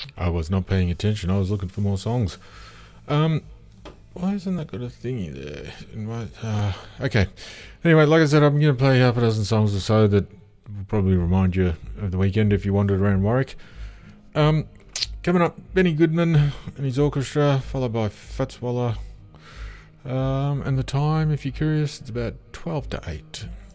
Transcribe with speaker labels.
Speaker 1: I was not paying attention. I was looking for more songs. Why isn't that got a thingy there? Okay. Anyway, like I said, I'm going to play half a dozen songs or so that will probably remind you of the weekend if you wandered around Warwick. Coming up, Benny Goodman and his orchestra, followed by Fats Waller. And the time, if you're curious, it's about 12 to 8.